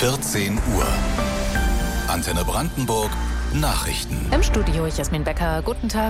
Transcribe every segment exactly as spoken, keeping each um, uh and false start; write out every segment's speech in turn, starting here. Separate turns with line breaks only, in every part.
vierzehn Uhr. Antenne Brandenburg Nachrichten.
Im Studio Jasmin Becker. Guten Tag.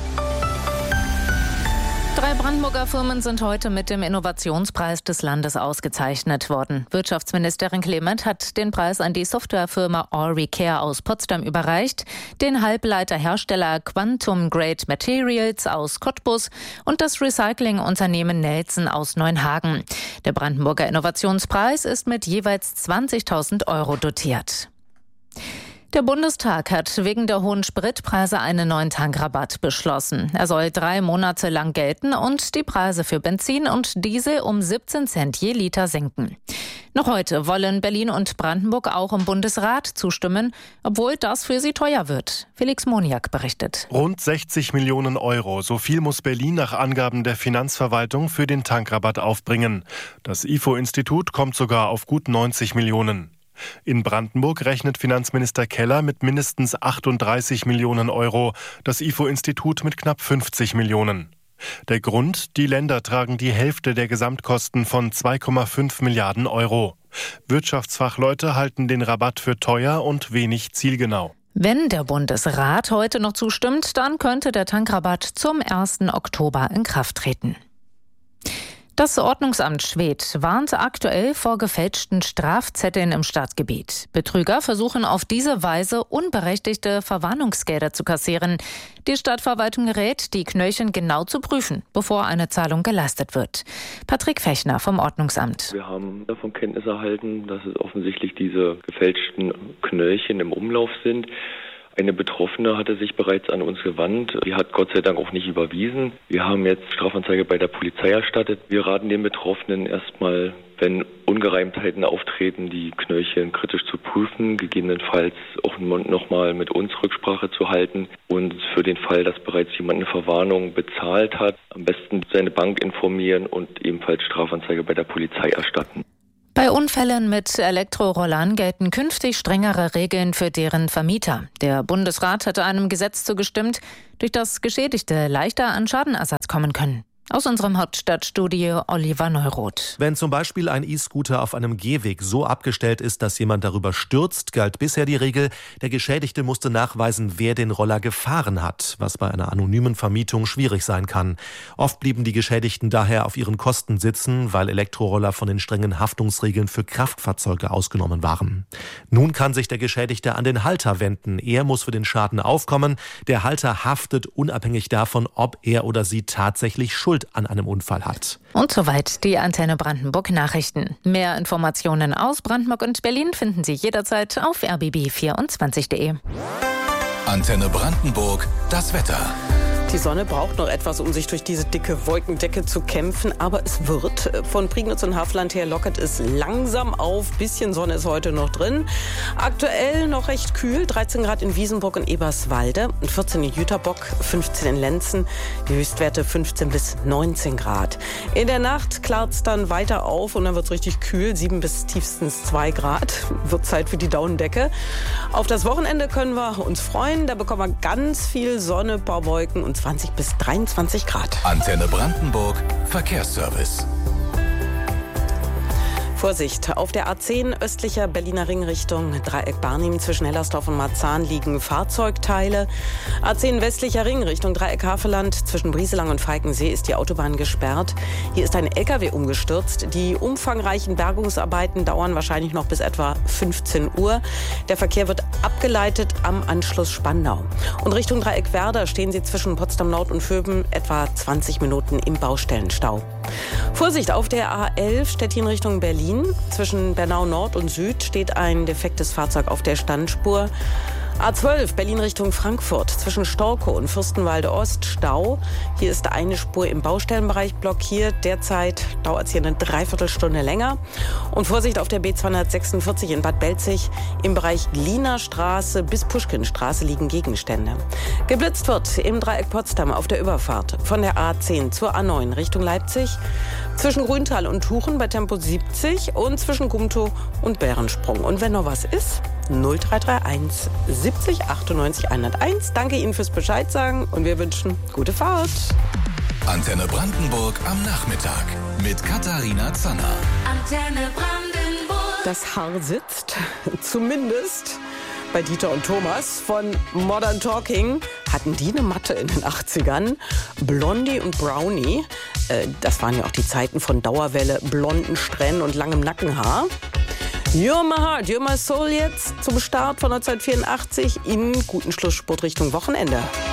Drei Brandenburger Firmen sind heute mit dem Innovationspreis des Landes ausgezeichnet worden. Wirtschaftsministerin Clement hat den Preis an die Softwarefirma Auricare aus Potsdam überreicht, den Halbleiterhersteller Quantum Grade Materials aus Cottbus und das Recyclingunternehmen Nelson aus Neuenhagen. Der Brandenburger Innovationspreis ist mit jeweils zwanzigtausend Euro dotiert. Der Bundestag hat wegen der hohen Spritpreise einen neuen Tankrabatt beschlossen. Er soll drei Monate lang gelten und die Preise für Benzin und Diesel um siebzehn Cent je Liter senken. Noch heute wollen Berlin und Brandenburg auch im Bundesrat zustimmen, obwohl das für sie teuer wird. Felix Moniak berichtet.
Rund sechzig Millionen Euro. So viel muss Berlin nach Angaben der Finanzverwaltung für den Tankrabatt aufbringen. Das I F O-Institut kommt sogar auf gut neunzig Millionen. In Brandenburg rechnet Finanzminister Keller mit mindestens achtunddreißig Millionen Euro, das I F O-Institut mit knapp fünfzig Millionen. Der Grund: Die Länder tragen die Hälfte der Gesamtkosten von zwei Komma fünf Milliarden Euro. Wirtschaftsfachleute halten den Rabatt für teuer und wenig zielgenau.
Wenn der Bundesrat heute noch zustimmt, dann könnte der Tankrabatt zum ersten Oktober in Kraft treten. Das Ordnungsamt Schwedt warnt aktuell vor gefälschten Strafzetteln im Stadtgebiet. Betrüger versuchen auf diese Weise unberechtigte Verwarnungsgelder zu kassieren. Die Stadtverwaltung rät, die Knöllchen genau zu prüfen, bevor eine Zahlung geleistet wird. Patrick Fechner vom Ordnungsamt.
Wir haben davon Kenntnis erhalten, dass es offensichtlich diese gefälschten Knöllchen im Umlauf sind. Eine Betroffene hatte sich bereits an uns gewandt. Die hat Gott sei Dank auch nicht überwiesen. Wir haben jetzt Strafanzeige bei der Polizei erstattet. Wir raten den Betroffenen erstmal, wenn Ungereimtheiten auftreten, die Knöllchen kritisch zu prüfen, gegebenenfalls auch nochmal mit uns Rücksprache zu halten und für den Fall, dass bereits jemand eine Verwarnung bezahlt hat, am besten seine Bank informieren und ebenfalls Strafanzeige bei der Polizei erstatten.
Bei Unfällen mit Elektrorollern gelten künftig strengere Regeln für deren Vermieter. Der Bundesrat hatte einem Gesetz zugestimmt, durch das Geschädigte leichter an Schadenersatz kommen können. Aus unserem Hauptstadtstudio Oliver Neuroth.
Wenn zum Beispiel ein E-Scooter auf einem Gehweg so abgestellt ist, dass jemand darüber stürzt, galt bisher die Regel, der Geschädigte musste nachweisen, wer den Roller gefahren hat, was bei einer anonymen Vermietung schwierig sein kann. Oft blieben die Geschädigten daher auf ihren Kosten sitzen, weil Elektroroller von den strengen Haftungsregeln für Kraftfahrzeuge ausgenommen waren. Nun kann sich der Geschädigte an den Halter wenden. Er muss für den Schaden aufkommen. Der Halter haftet unabhängig davon, ob er oder sie tatsächlich Schuld an einem Unfall hat.
Und soweit die Antenne Brandenburg Nachrichten. Mehr Informationen aus Brandenburg und Berlin finden Sie jederzeit auf r b b vierundzwanzig punkt d e.
Antenne Brandenburg, das Wetter.
Die Sonne braucht noch etwas, um sich durch diese dicke Wolkendecke zu kämpfen, aber es wird. Von Prignitz und Havelland her lockert es langsam auf. Bisschen Sonne ist heute noch drin. Aktuell noch recht kühl, dreizehn Grad in Wiesenburg und Eberswalde, vierzehn in Jüterbock, fünfzehn in Lenzen, die Höchstwerte fünfzehn bis neunzehn Grad. In der Nacht klart es dann weiter auf und dann wird es richtig kühl, sieben bis tiefstens zwei Grad. Wird Zeit für die Daunendecke. Auf das Wochenende können wir uns freuen, da bekommen wir ganz viel Sonne, ein paar Wolken und zwanzig bis dreiundzwanzig Grad.
Antenne Brandenburg, Verkehrsservice.
Vorsicht, auf der A zehn östlicher Berliner Ring Richtung Dreieck Barnim zwischen Hellersdorf und Marzahn liegen Fahrzeugteile. A zehn westlicher Ring Richtung Dreieck Havelland zwischen Brieselang und Falkensee ist die Autobahn gesperrt. Hier ist ein L K W umgestürzt. Die umfangreichen Bergungsarbeiten dauern wahrscheinlich noch bis etwa fünfzehn Uhr. Der Verkehr wird abgeleitet am Anschluss Spandau. Und Richtung Dreieck Werder stehen Sie zwischen Potsdam Nord und Vöben etwa zwanzig Minuten im Baustellenstau. Vorsicht, auf der A elf Stettin Richtung Berlin. Zwischen Bernau Nord und Süd steht ein defektes Fahrzeug auf der Standspur. A zwölf Berlin Richtung Frankfurt zwischen Storkow und Fürstenwalde Ost Stau. Hier ist eine Spur im Baustellenbereich blockiert. Derzeit dauert es hier eine Dreiviertelstunde länger. Und Vorsicht auf der B zweihundertsechsundvierzig in Bad Belzig. Im Bereich Gliener Straße bis Puschkinstraße liegen Gegenstände. Geblitzt wird im Dreieck Potsdam auf der Überfahrt von der A zehn zur A neun Richtung Leipzig. Zwischen Grüntal und Tuchen bei Tempo siebzig und zwischen Gumtow und Bärensprung. Und wenn noch was ist, null drei drei eins siebzig achtundneunzig hunderteins. Danke Ihnen fürs Bescheid sagen und wir wünschen gute Fahrt.
Antenne Brandenburg am Nachmittag mit Katharina Zanner.
Antenne Brandenburg.
das Haar sitzt. Zumindest bei Dieter und Thomas von Modern Talking. Hatten die eine Matte in den achtzigern? Blondie und Brownie. Äh, das waren ja auch die Zeiten von Dauerwelle, blonden Strähnen und langem Nackenhaar. You're my heart, you're my soul jetzt zum Start von neunzehnhundertvierundachtzig in guten Schlussspurt Richtung Wochenende.